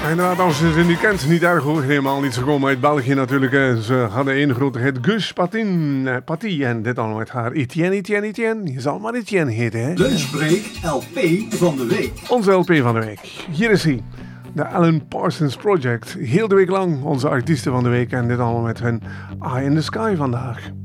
Inderdaad, als je ze niet kent, niet erg hoor. Helemaal niet. Ze komen uit België natuurlijk. Ze hadden één grote hit, Gus Paty. En dit allemaal met haar Etienne. Je zal maar Etienne heten, hè? Lunchbreak LP van de week. Onze LP van de week. Hier is hij. De Alan Parsons Project. Heel de week lang onze artiesten van de week. En dit allemaal met hun Eye in the Sky vandaag.